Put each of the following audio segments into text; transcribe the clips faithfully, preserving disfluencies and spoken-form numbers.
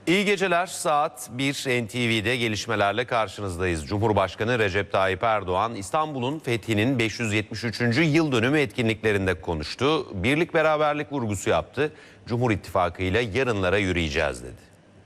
İyi geceler. Saat bir N T V'de gelişmelerle karşınızdayız. Cumhurbaşkanı Recep Tayyip Erdoğan İstanbul'un fethinin beş yüz yetmiş üçüncü yıl dönümü etkinliklerinde konuştu. Birlik beraberlik vurgusu yaptı. Cumhur İttifakı ile yarınlara yürüyeceğiz dedi.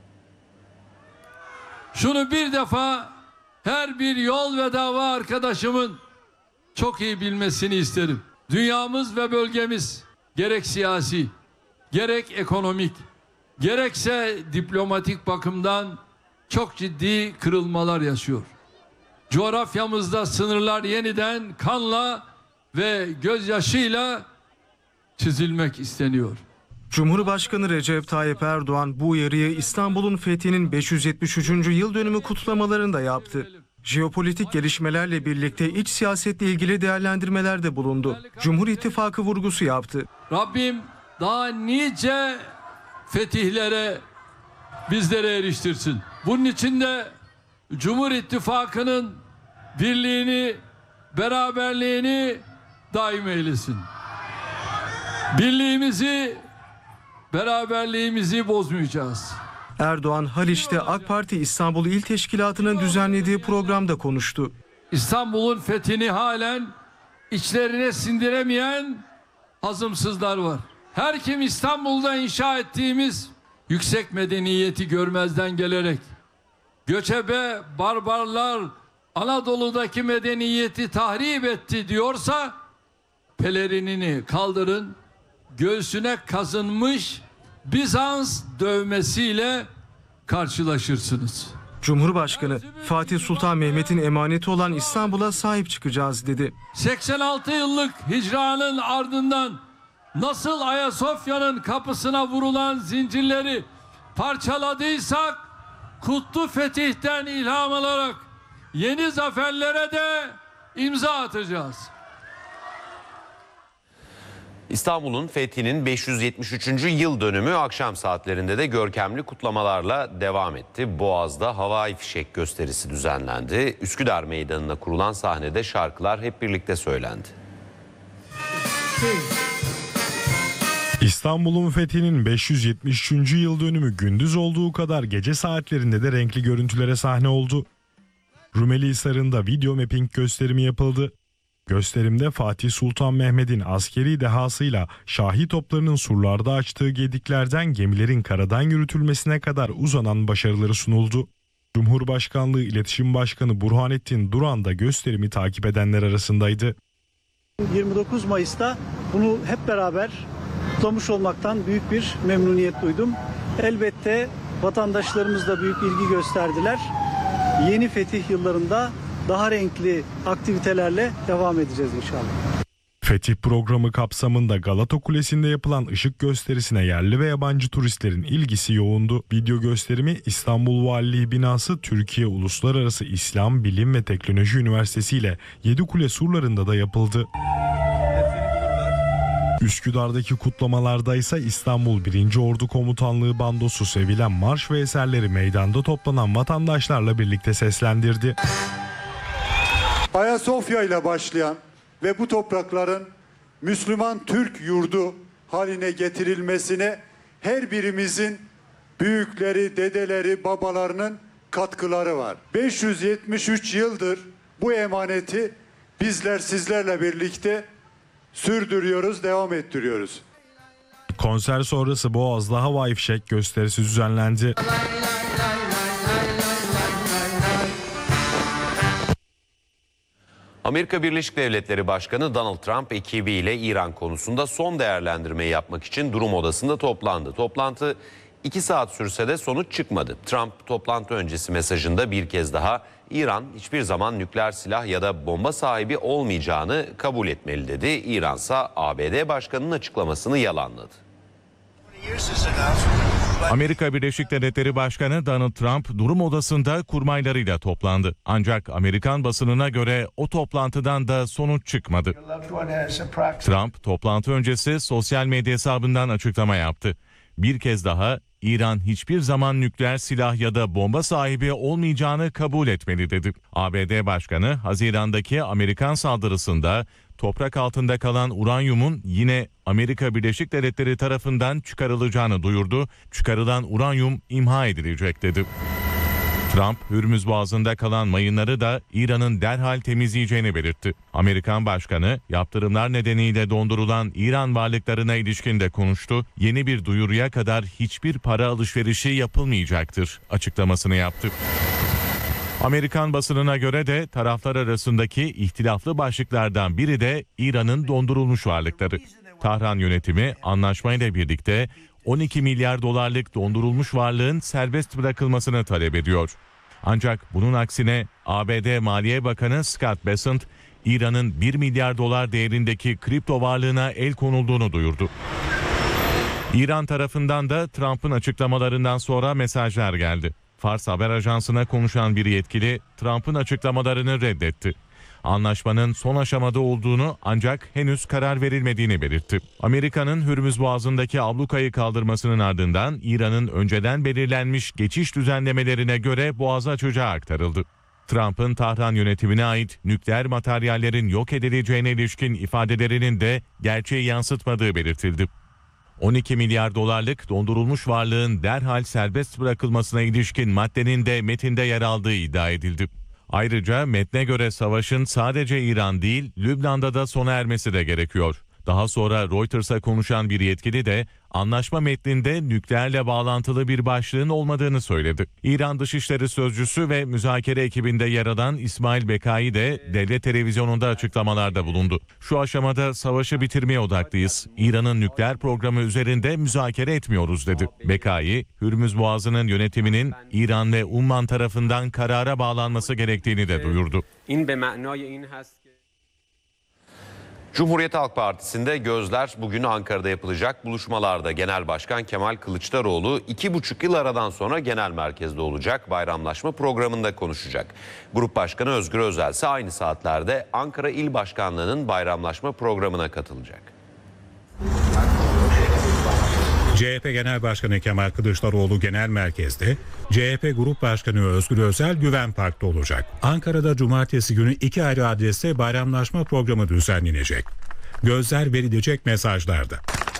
Şunu bir defa her bir yol ve dava arkadaşımın çok iyi bilmesini isterim. Dünyamız ve bölgemiz gerek siyasi, gerek ekonomik, gerekse diplomatik bakımdan çok ciddi kırılmalar yaşıyor. Coğrafyamızda sınırlar yeniden kanla ve gözyaşıyla çizilmek isteniyor. Cumhurbaşkanı Recep Tayyip Erdoğan bu uyarıyı İstanbul'un fethinin beş yüz yetmiş üçüncü yıl dönümü kutlamalarında yaptı. Jeopolitik gelişmelerle birlikte iç siyasetle ilgili değerlendirmelerde bulundu. Cumhur İttifakı vurgusu yaptı. Rabbim daha nice fetihlere bizlere eriştirsin. Bunun için de Cumhur İttifakı'nın birliğini, beraberliğini daim eylesin. Birliğimizi, beraberliğimizi bozmayacağız. Erdoğan, Haliç'te AK Parti İstanbul İl Teşkilatı'nın düzenlediği programda konuştu. İstanbul'un fethini halen içlerine sindiremeyen hazımsızlar var. Her kim İstanbul'da inşa ettiğimiz yüksek medeniyeti görmezden gelerek göçebe barbarlar Anadolu'daki medeniyeti tahrip etti diyorsa pelerinini kaldırın, göğsüne kazınmış Bizans dövmesiyle karşılaşırsınız. Cumhurbaşkanı, Fatih Sultan Mehmet'in emaneti olan İstanbul'a sahip çıkacağız dedi. seksen altı yıllık hicranın ardından nasıl Ayasofya'nın kapısına vurulan zincirleri parçaladıysak, Kutlu Fetih'ten ilham alarak yeni zaferlere de imza atacağız. İstanbul'un fethinin beş yüz yetmiş üçüncü yıl dönümü akşam saatlerinde de görkemli kutlamalarla devam etti. Boğaz'da havai fişek gösterisi düzenlendi. Üsküdar Meydanı'na kurulan sahnede şarkılar hep birlikte söylendi. İstanbul'un fethinin beş yüz yetmiş üçüncü yıl dönümü gündüz olduğu kadar gece saatlerinde de renkli görüntülere sahne oldu. Rumelihisar'ında video mapping gösterimi yapıldı. Gösterimde Fatih Sultan Mehmet'in askeri dehasıyla şahi toplarının surlarda açtığı gediklerden gemilerin karadan yürütülmesine kadar uzanan başarıları sunuldu. Cumhurbaşkanlığı İletişim Başkanı Burhanettin Duran da gösterimi takip edenler arasındaydı. yirmi dokuz Mayıs'ta bunu hep beraber kutlamış olmaktan büyük bir memnuniyet duydum. Elbette vatandaşlarımız da büyük ilgi gösterdiler. Yeni fetih yıllarında daha renkli aktivitelerle devam edeceğiz inşallah. Fetih programı kapsamında Galata Kulesi'nde yapılan ışık gösterisine yerli ve yabancı turistlerin ilgisi yoğundu. Video gösterimi İstanbul Valiliği binası Türkiye Uluslararası İslam Bilim ve Teknoloji Üniversitesi ile Yedikule surlarında da yapıldı. Üsküdar'daki kutlamalarda ise İstanbul birinci Ordu Komutanlığı bandosu sevilen marş ve eserleri meydanda toplanan vatandaşlarla birlikte seslendirdi. Ayasofya ile başlayan ve bu toprakların Müslüman Türk yurdu haline getirilmesine her birimizin büyükleri, dedeleri, babalarının katkıları var. beş yüz yetmiş üç yıldır bu emaneti bizler sizlerle birlikte sürdürüyoruz, devam ettiriyoruz. Konser sonrası Boğaz'da havai fişek gösterisi düzenlendi. Amerika Birleşik Devletleri Başkanı Donald Trump ekibiyle İran konusunda son değerlendirmeyi yapmak için durum odasında toplandı. Toplantı iki saat sürse de sonuç çıkmadı. Trump toplantı öncesi mesajında bir kez daha İran hiçbir zaman nükleer silah ya da bomba sahibi olmayacağını kabul etmeli dedi. İran ise A B D Başkanı'nın açıklamasını yalanladı. Amerika Birleşik Devletleri Başkanı Donald Trump durum odasında kurmaylarıyla toplandı. Ancak Amerikan basınına göre o toplantıdan da sonuç çıkmadı. Trump toplantı öncesi sosyal medya hesabından açıklama yaptı. Bir kez daha İran hiçbir zaman nükleer silah ya da bomba sahibi olmayacağını kabul etmeli dedi. A B D Başkanı Haziran'daki Amerikan saldırısında toprak altında kalan uranyumun yine Amerika Birleşik Devletleri tarafından çıkarılacağını duyurdu. Çıkarılan uranyum imha edilecek dedi. Trump, Hürmüz Boğazı'nda kalan mayınları da İran'ın derhal temizleyeceğini belirtti. Amerikan Başkanı, yaptırımlar nedeniyle dondurulan İran varlıklarına ilişkin de konuştu. Yeni bir duyuruya kadar hiçbir para alışverişi yapılmayacaktır açıklamasını yaptı. Amerikan basınına göre de taraflar arasındaki ihtilaflı başlıklardan biri de İran'ın dondurulmuş varlıkları. Tahran yönetimi anlaşmayla birlikte on iki milyar dolarlık dondurulmuş varlığın serbest bırakılmasını talep ediyor. Ancak bunun aksine A B D Maliye Bakanı Scott Bessent, İran'ın bir milyar dolar değerindeki kripto varlığına el konulduğunu duyurdu. İran tarafından da Trump'ın açıklamalarından sonra mesajlar geldi. Fars haber ajansına konuşan bir yetkili Trump'ın açıklamalarını reddetti. Anlaşmanın son aşamada olduğunu ancak henüz karar verilmediğini belirtti. Amerika'nın Hürmüz Boğazı'ndaki ablukayı kaldırmasının ardından İran'ın önceden belirlenmiş geçiş düzenlemelerine göre boğazı açacağı aktarıldı. Trump'ın Tahran yönetimine ait nükleer materyallerin yok edileceğine ilişkin ifadelerinin de gerçeği yansıtmadığı belirtildi. on iki milyar dolarlık dondurulmuş varlığın derhal serbest bırakılmasına ilişkin maddenin de metinde yer aldığı iddia edildi. Ayrıca metne göre savaşın sadece İran değil, Lübnan'da da sona ermesi de gerekiyor. Daha sonra Reuters'a konuşan bir yetkili de anlaşma metninde nükleerle bağlantılı bir başlığın olmadığını söyledi. İran Dışişleri Sözcüsü ve müzakere ekibinde yer alan İsmail Bekai de devlet televizyonunda açıklamalarda bulundu. Şu aşamada savaşı bitirmeye odaklıyız. İran'ın nükleer programı üzerinde müzakere etmiyoruz dedi. Bekai, Hürmüz Boğazı'nın yönetiminin İran ve Umman tarafından karara bağlanması gerektiğini de duyurdu. Cumhuriyet Halk Partisi'nde gözler bugün Ankara'da yapılacak buluşmalarda. Genel Başkan Kemal Kılıçdaroğlu iki buçuk yıl aradan sonra genel merkezde olacak, bayramlaşma programında konuşacak. Grup Başkanı Özgür Özel ise aynı saatlerde Ankara İl Başkanlığı'nın bayramlaşma programına katılacak. C H P Genel Başkanı Kemal Kılıçdaroğlu genel merkezde, C H P Grup Başkanı Özgür Özel Güven Park'ta olacak. Ankara'da cumartesi günü iki ayrı adreste bayramlaşma programı düzenlenecek. Gözler verilecek mesajlarda.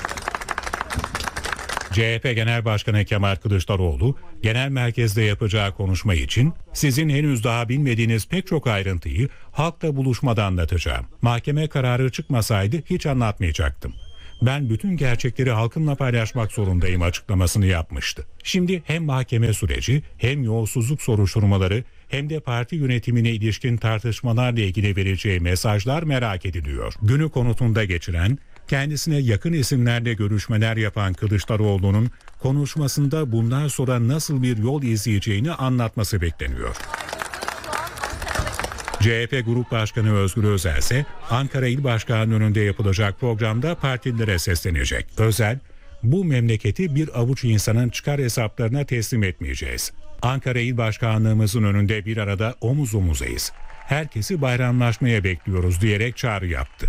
C H P Genel Başkanı Kemal Kılıçdaroğlu, genel merkezde yapacağı konuşma için sizin henüz daha bilmediğiniz pek çok ayrıntıyı halkla buluşmada anlatacağım. Mahkeme kararı çıkmasaydı hiç anlatmayacaktım. Ben bütün gerçekleri halkımla paylaşmak zorundayım açıklamasını yapmıştı. Şimdi hem mahkeme süreci hem yolsuzluk soruşturmaları hem de parti yönetimine ilişkin tartışmalarla ilgili vereceği mesajlar merak ediliyor. Günü konutunda geçiren, kendisine yakın isimlerle görüşmeler yapan Kılıçdaroğlu'nun konuşmasında bundan sonra nasıl bir yol izleyeceğini anlatması bekleniyor. C H P Grup Başkanı Özgür Özel ise Ankara İl Başkanı'nın önünde yapılacak programda partililere seslenecek. Özel, bu memleketi bir avuç insanın çıkar hesaplarına teslim etmeyeceğiz. Ankara İl Başkanlığımızın önünde bir arada omuz omuzayız. Herkesi bayramlaşmaya bekliyoruz diyerek çağrı yaptı.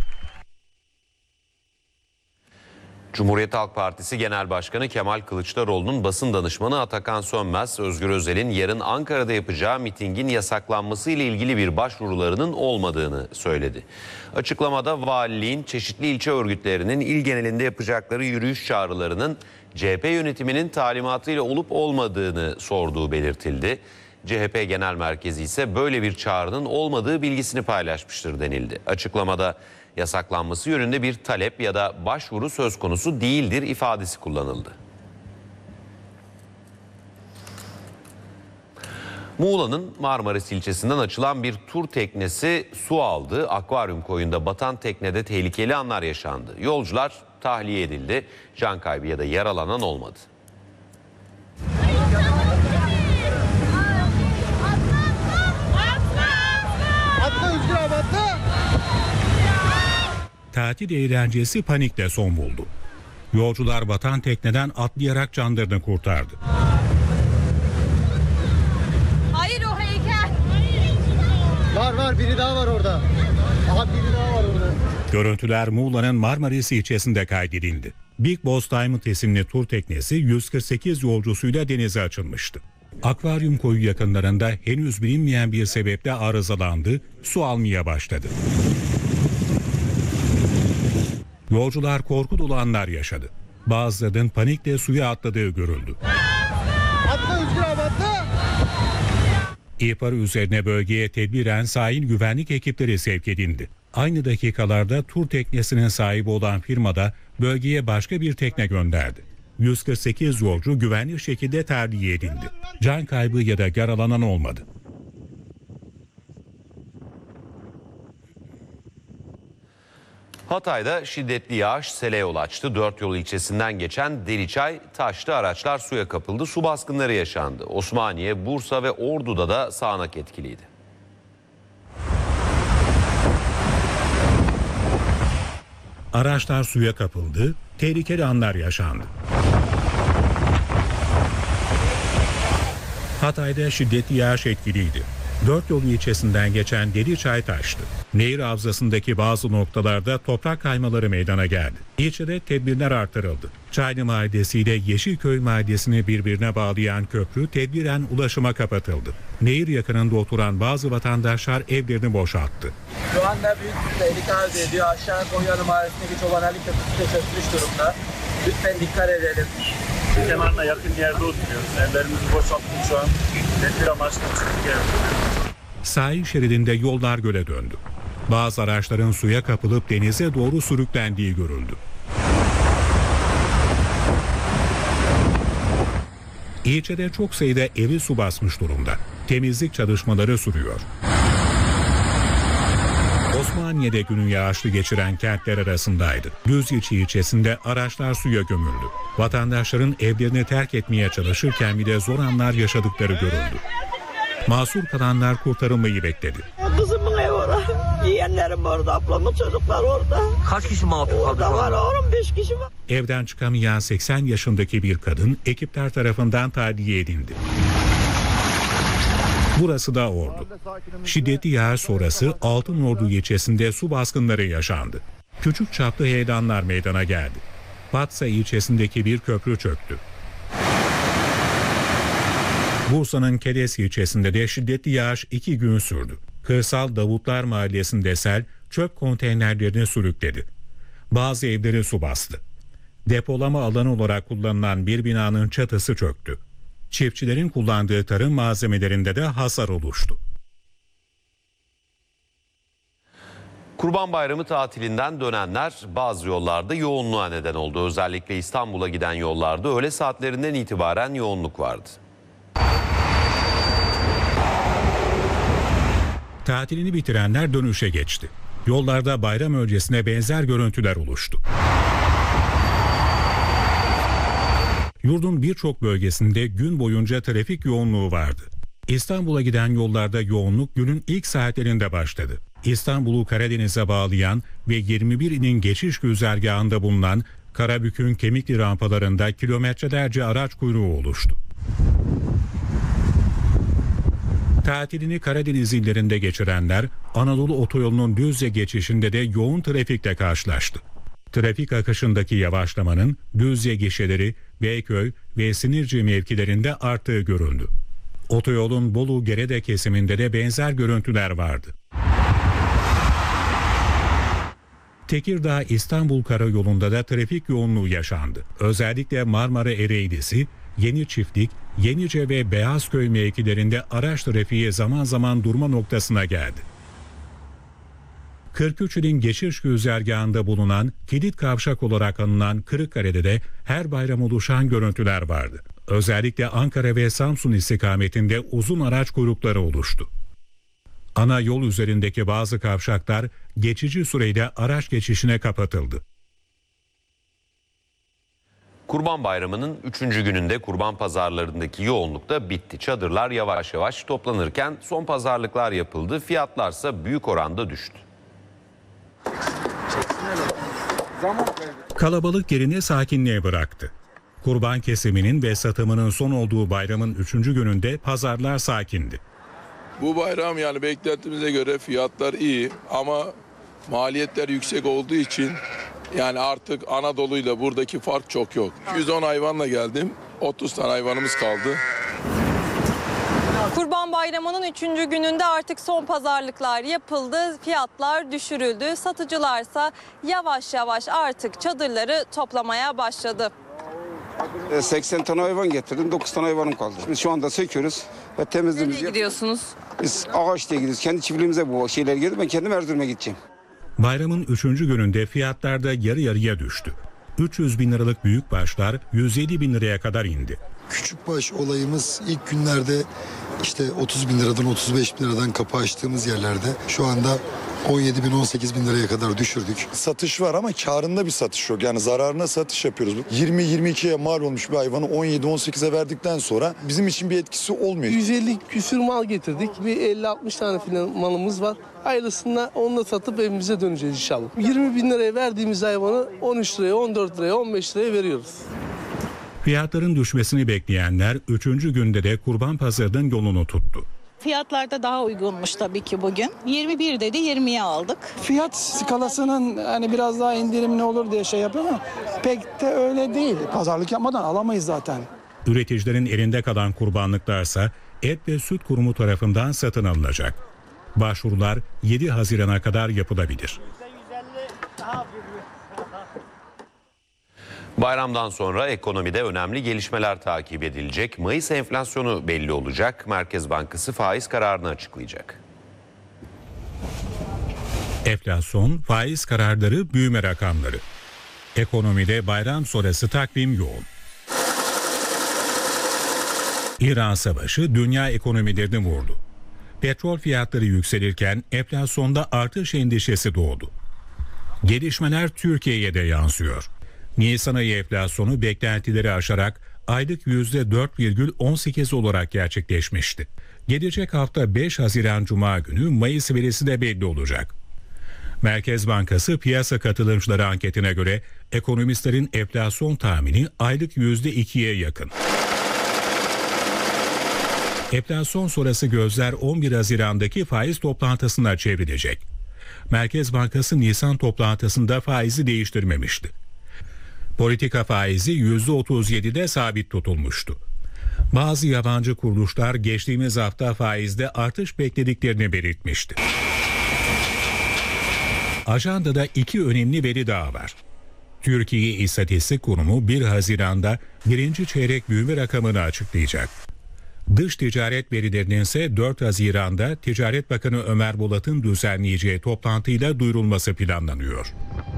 Cumhuriyet Halk Partisi Genel Başkanı Kemal Kılıçdaroğlu'nun basın danışmanı Atakan Sönmez, Özgür Özel'in yarın Ankara'da yapacağı mitingin yasaklanması ile ilgili bir başvurularının olmadığını söyledi. Açıklamada valiliğin çeşitli ilçe örgütlerinin il genelinde yapacakları yürüyüş çağrılarının C H P yönetiminin talimatıyla olup olmadığını sorduğu belirtildi. C H P Genel Merkezi ise böyle bir çağrının olmadığı bilgisini paylaşmıştır denildi. Açıklamada yasaklanması yönünde bir talep ya da başvuru söz konusu değildir ifadesi kullanıldı. Muğla'nın Marmaris ilçesinden açılan bir tur teknesi su aldı. Akvaryum koyunda batan teknede tehlikeli anlar yaşandı. Yolcular tahliye edildi. Can kaybı ya da yaralanan olmadı. Tatil eğlencesi panikle son buldu. Yolcular batan tekneden atlayarak canlarını kurtardı. Hayır o heykel. Var var biri daha var orada. Aha biri daha var orada. Görüntüler Muğla'nın Marmaris ilçesinde kaydedildi. Big Boss Diamond isimli tur teknesi yüz kırk sekiz yolcusuyla denize açılmıştı. Akvaryum koyu yakınlarında henüz bilinmeyen bir sebeple arızalandı, su almaya başladı. Yolcular korku dolu anlar yaşadı. Bazılarının panikle suya atladığı görüldü. İhbarı üzerine bölgeye tedbiren sahil güvenlik ekipleri sevk edildi. Aynı dakikalarda tur teknesinin sahibi olan firmada bölgeye başka bir tekne gönderdi. yüz kırk sekiz yolcu güvenli şekilde tahliye edildi. Can kaybı ya da yaralanan olmadı. Hatay'da şiddetli yağış sele yol açtı. Dört yol ilçesinden geçen Deliçay taştı, araçlar suya kapıldı. Su baskınları yaşandı. Osmaniye, Bursa ve Ordu'da da sağanak etkiliydi. Araçlar suya kapıldı, tehlikeli anlar yaşandı. Hatay'da şiddetli yağış etkiliydi. Dört yol ilçesinden geçen Deliçay taştı. Nehir havzasındaki bazı noktalarda toprak kaymaları meydana geldi. İlçede tedbirler artırıldı. Çaylı Mahallesi ile Yeşilköy Mahallesi'ni birbirine bağlayan köprü tedbiren ulaşıma kapatıldı. Nehir yakınında oturan bazı vatandaşlar evlerini boşalttı. Şu anda büyük bir tehlike arz ediyor. Aşağı Konyalı Mahallesi'ndeki Çobanali Köprüsü de çökmüş durumda. Lütfen dikkat edelim. Kenarına yakın yerde oturuyoruz. Evlerimizi boşalttık şu an. Tedbir amaçlı çıktık geldik. Sahil şeridinde yollar göle döndü. Bazı araçların suya kapılıp denize doğru sürüklendiği görüldü. İlçede çok sayıda evi su basmış durumda. Temizlik çalışmaları sürüyor. Osmaniye'de günün yağışlı geçiren kentler arasındaydı. Düzilçi ilçesinde araçlar suya gömüldü. Vatandaşların evlerini terk etmeye çalışırken bile zor anlar yaşadıkları görüldü. Mahsur kalanlar kurtarılmayı bekledi. Kızımın evi orada. Yeğenlerim orada, ablamın çocuklar orada. Kaç kişi mağdur kaldı? Orada var, on beş kişi var. Evden çıkamayan seksen yaşındaki bir kadın ekipler tarafından tahliye edildi. Burası da Ordu. Şiddetli yağış sonrası Altınordu ilçesinde su baskınları yaşandı. Küçük çaplı heyelanlar meydana geldi. Batsa ilçesindeki bir köprü çöktü. Bursa'nın Kedes ilçesinde de şiddetli yağış iki gün sürdü. Kırsal Davutlar Mahallesi'nde sel çöp konteynerlerini sürükledi. Bazı evleri su bastı. Depolama alanı olarak kullanılan bir binanın çatısı çöktü. Çiftçilerin kullandığı tarım malzemelerinde de hasar oluştu. Kurban Bayramı tatilinden dönenler bazı yollarda yoğunluğa neden oldu. Özellikle İstanbul'a giden yollarda öğle saatlerinden itibaren yoğunluk vardı. Tatilini bitirenler dönüşe geçti. Yollarda bayram öncesine benzer görüntüler oluştu. Yurdun birçok bölgesinde gün boyunca trafik yoğunluğu vardı. İstanbul'a giden yollarda yoğunluk günün ilk saatlerinde başladı. İstanbul'u Karadeniz'e bağlayan ve yirmi bir ilin geçiş güzergahında bulunan Karabük'ün Kemikli rampalarında kilometrelerce araç kuyruğu oluştu. Tatilini Karadeniz illerinde geçirenler Anadolu Otoyolu'nun Düzce geçişinde de yoğun trafikle karşılaştı. Trafik akışındaki yavaşlamanın Düzce gişeleri, Beyköy ve Sinirci mevkilerinde arttığı görüldü. Otoyolun Bolu-Gerede kesiminde de benzer görüntüler vardı. Tekirdağ-İstanbul karayolunda da trafik yoğunluğu yaşandı. Özellikle Marmara Ereğlisi, Yeni Çiftlik, Yenice ve Beyazköy mevkilerinde araç trafiği zaman zaman durma noktasına geldi. kırk üç ilin geçiş güzergahında bulunan kilit kavşak olarak anılan Kırıkkale'de de her bayram oluşan görüntüler vardı. Özellikle Ankara ve Samsun istikametinde uzun araç kuyrukları oluştu. Ana yol üzerindeki bazı kavşaklar geçici süreyle araç geçişine kapatıldı. Kurban Bayramı'nın üçüncü gününde kurban pazarlarındaki yoğunluk da bitti. Çadırlar yavaş yavaş toplanırken son pazarlıklar yapıldı. Fiyatlarsa büyük oranda düştü. Kalabalık yerini sakinliğe bıraktı. Kurban kesiminin ve satımının son olduğu bayramın üçüncü gününde pazarlar sakindi. Bu bayram yani beklentimize göre fiyatlar iyi ama Maliyetler yüksek olduğu için yani artık Anadolu'yla buradaki fark çok yok. yüz on hayvanla geldim. otuz tane hayvanımız kaldı. Kurban Bayramı'nın üçüncü gününde artık son pazarlıklar yapıldı. Fiyatlar düşürüldü. Satıcılarsa yavaş yavaş artık çadırları toplamaya başladı. seksen tane hayvan getirdim. dokuz tane hayvanım kaldı. Biz şu anda söküyoruz ve temizliğimizi Nereye gidiyorsunuz? Biz Ağaçlı'ya gidiyoruz. Kendi çiftliğimize bu şeyler geldi. Ben kendim Erzurum'a gideceğim. Bayramın üçüncü gününde fiyatlarda yarı yarıya düştü. üç yüz bin liralık büyükbaşlar yüz yedi bin liraya kadar indi. Küçükbaş olayımız ilk günlerde işte otuz bin liradan otuz beş bin liradan kapı açtığımız yerlerde şu anda on yedi bin on sekiz bin liraya kadar düşürdük. Satış var ama karında bir satış yok. Yani zararına satış yapıyoruz. yirmi yirmi ikiye mal olmuş bir hayvanı on yedi on sekize verdikten sonra bizim için bir etkisi olmuyor. yüz elli küsür mal getirdik. Bir elli altmış tane falan malımız var. Ayrısında onu da satıp evimize döneceğiz inşallah. yirmi bin liraya verdiğimiz hayvanı on üç liraya, on dört liraya, on beş liraya veriyoruz. Fiyatların düşmesini bekleyenler üçüncü günde de kurban pazarının yolunu tuttu. Fiyatlarda daha uygunmuş tabii ki bugün. yirmi bir dedi, yirmiye aldık. Fiyat skalasının hani biraz daha indirimli olur diye şey yapıyor ama pek de öyle değil. Pazarlık yapmadan alamayız zaten. Üreticilerin elinde kalan kurbanlıklarsa Et ve Süt Kurumu tarafından satın alınacak. Başvurular yedi Haziran'a kadar yapılabilir. Bayramdan sonra ekonomide önemli gelişmeler takip edilecek. Mayıs enflasyonu belli olacak. Merkez Bankası faiz kararını açıklayacak. Enflasyon, faiz kararları, büyüme rakamları. Ekonomide bayram sonrası takvim yoğun. İran Savaşı dünya ekonomilerini vurdu. Petrol fiyatları yükselirken enflasyonda artış endişesi doğdu. Gelişmeler Türkiye'ye de yansıyor. Nisan ayı enflasyonu beklentileri aşarak aylık yüzde dört virgül on sekiz olarak gerçekleşmişti. Gelecek hafta beş Haziran Cuma günü Mayıs verisi de belli olacak. Merkez Bankası piyasa katılımcıları anketine göre ekonomistlerin enflasyon tahmini aylık yüzde ikiye yakın. Enflasyon sonrası gözler on bir Haziran'daki faiz toplantısına çevrilecek. Merkez Bankası Nisan toplantısında faizi değiştirmemişti. Politika faizi yüzde otuz yedide sabit tutulmuştu. Bazı yabancı kuruluşlar geçtiğimiz hafta faizde artış beklediklerini belirtmişti. Ajandada iki önemli veri daha var. Türkiye İstatistik Kurumu bir Haziran'da birinci çeyrek büyüme rakamını açıklayacak. Dış ticaret verilerinin ise dört Haziran'da Ticaret Bakanı Ömer Bolat'ın düzenleyeceği toplantıyla duyurulması planlanıyor.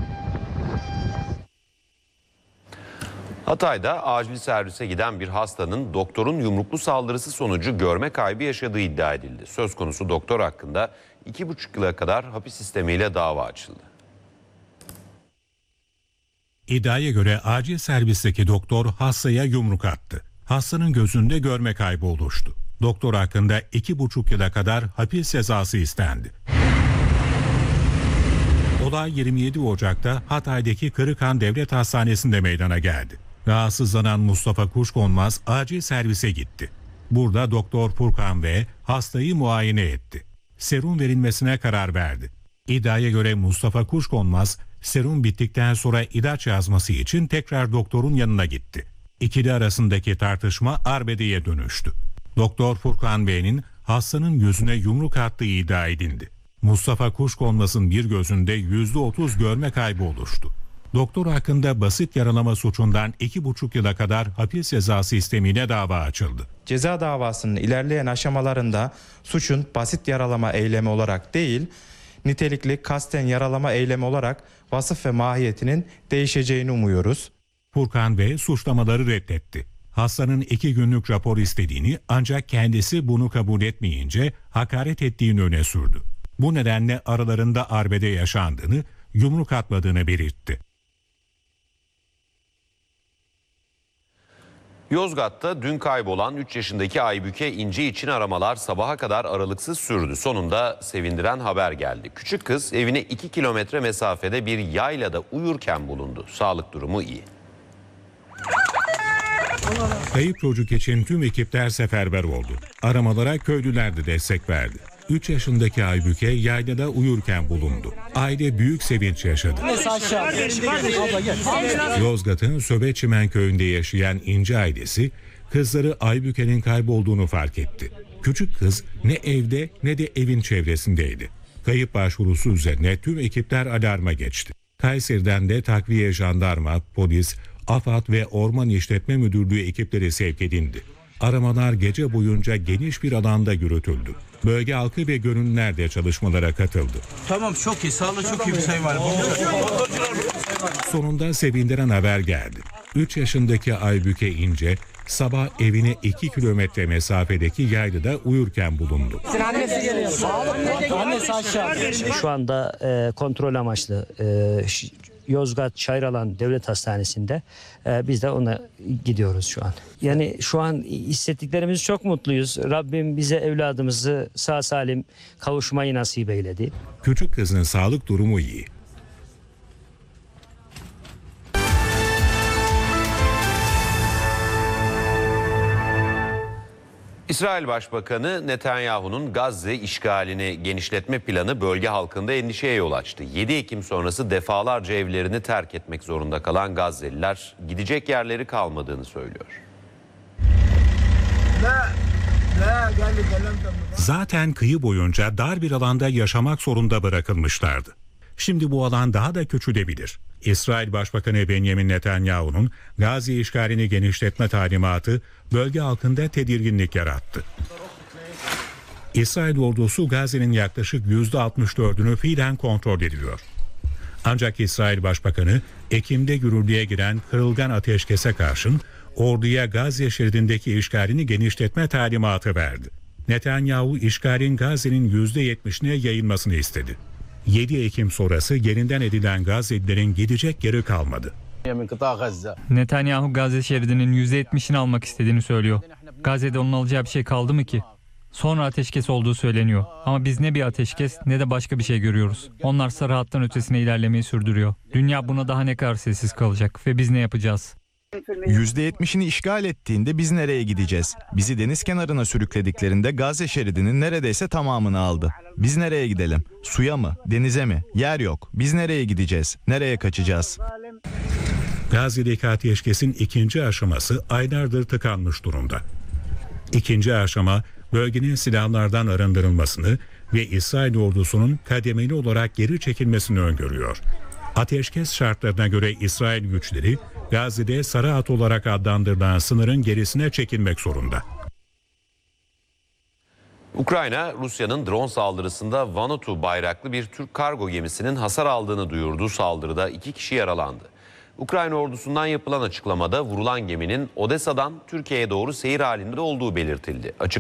Hatay'da acil servise giden bir hastanın doktorun yumruklu saldırısı sonucu görme kaybı yaşadığı iddia edildi. Söz konusu doktor hakkında iki buçuk yıla kadar hapis sistemiyle dava açıldı. İddiaya göre acil servisteki doktor hastaya yumruk attı. Hastanın gözünde görme kaybı oluştu. Doktor hakkında iki buçuk yıla kadar hapis cezası istendi. Olay yirmi yedi Ocak'ta Hatay'daki Kırıkhan Devlet Hastanesi'nde meydana geldi. Rahatsızlanan Mustafa Kuşkonmaz acil servise gitti. Burada Doktor Furkan V hastayı muayene etti. Serum verilmesine karar verdi. İddiaya göre Mustafa Kuşkonmaz serum bittikten sonra ilaç yazması için tekrar doktorun yanına gitti. İkili arasındaki tartışma arbedeye dönüştü. Doktor Furkan Bey'in hastanın gözüne yumruk attığı iddia edildi. Mustafa Kuşkonmaz'ın bir gözünde yüzde otuz görme kaybı oluştu. Doktor hakkında basit yaralama suçundan iki buçuk yıla kadar hapis cezası istemiyle dava açıldı. Ceza davasının ilerleyen aşamalarında suçun basit yaralama eylemi olarak değil, nitelikli kasten yaralama eylemi olarak vasıf ve mahiyetinin değişeceğini umuyoruz. Furkan Bey suçlamaları reddetti. Hastanın iki günlük rapor istediğini ancak kendisi bunu kabul etmeyince hakaret ettiğini öne sürdü. Bu nedenle aralarında arbede yaşandığını, yumruk atmadığını belirtti. Yozgat'ta dün kaybolan üç yaşındaki Aybüke İnci için aramalar sabaha kadar aralıksız sürdü. Sonunda sevindiren haber geldi. Küçük kız evine iki kilometre mesafede bir yaylada uyurken bulundu. Sağlık durumu iyi. Kayıp çocuk için tüm ekipler seferber oldu. Aramalara köylüler de destek verdi. üç yaşındaki Aybüke yaylada uyurken bulundu. Aile büyük sevinç yaşadı. Yozgat'ın Söbeçimen köyünde yaşayan İnce ailesi kızları Aybüke'nin kaybolduğunu fark etti. Küçük kız ne evde ne de evin çevresindeydi. Kayıp başvurusu üzerine tüm ekipler alarma geçti. Kayseri'den de takviye jandarma, polis, AFAD ve Orman İşletme Müdürlüğü ekipleri sevk edildi. Aramalar gece boyunca geniş bir alanda yürütüldü. Bölge halkı ve gönüllüler de çalışmalara katıldı. Tamam, çok iyi. Sağlığı çok iyi bir sayın var. Sonunda sevindiren haber geldi. üç yaşındaki Aybüke İnce sabah evine iki kilometre mesafedeki yaylada uyurken bulundu. Şu anda e, kontrol amaçlı e, Yozgat Çayralan Devlet Hastanesi'nde e, biz de ona gidiyoruz şu an. Yani şu an hissettiklerimiz çok mutluyuz. Rabbim bize evladımızı sağ salim kavuşmayı nasip eyledi. Küçük kızın sağlık durumu iyi. İsrail Başbakanı Netanyahu'nun Gazze işgalini genişletme planı bölge halkında endişeye yol açtı. yedi Ekim sonrası defalarca evlerini terk etmek zorunda kalan Gazze'liler gidecek yerleri kalmadığını söylüyor. Zaten kıyı boyunca dar bir alanda yaşamak zorunda bırakılmışlardı. Şimdi bu alan daha da küçülebilir. İsrail Başbakanı Benjamin Netanyahu'nun Gazze işgalini genişletme talimatı bölge halkında tedirginlik yarattı. İsrail ordusu Gazze'nin yaklaşık yüzde altmış dördünü fiilen kontrol ediyor. Ancak İsrail Başbakanı Ekim'de yürürlüğe giren kırılgan ateşkese karşın orduya Gazze şeridindeki işgalini genişletme talimatı verdi. Netanyahu işgalin Gazze'nin yüzde yetmişine yayılmasını istedi. yedi Ekim sonrası yerinden edilen Gazze'lilerin gidecek yeri kalmadı. Netanyahu Gazze şeridinin yüzde yetmişini almak istediğini söylüyor. Gazze'de onun alacağı bir şey kaldı mı ki? Sonra ateşkes olduğu söyleniyor. Ama biz ne bir ateşkes ne de başka bir şey görüyoruz. Onlar sarı hattın ötesine ilerlemeyi sürdürüyor. Dünya buna daha ne kadar sessiz kalacak ve biz ne yapacağız? yüzde yetmişini işgal ettiğinde biz nereye gideceğiz? Bizi deniz kenarına sürüklediklerinde Gazze şeridinin neredeyse tamamını aldı. Biz nereye gidelim? Suya mı? Denize mi? Yer yok. Biz nereye gideceğiz? Nereye kaçacağız? Gazze'deki ateşkesin ikinci aşaması aylardır tıkanmış durumda. İkinci aşama bölgenin silahlardan arındırılmasını ve İsrail ordusunun kademeli olarak geri çekilmesini öngörüyor. Ateşkes şartlarına göre İsrail güçleri Gazze'de sarı hat olarak adlandırılan sınırın gerisine çekilmek zorunda. Ukrayna, Rusya'nın drone saldırısında Vanutu bayraklı bir Türk kargo gemisinin hasar aldığını duyurduğu saldırıda iki kişi yaralandı. Ukrayna ordusundan yapılan açıklamada vurulan geminin Odessa'dan Türkiye'ye doğru seyir halinde olduğu belirtildi. Açık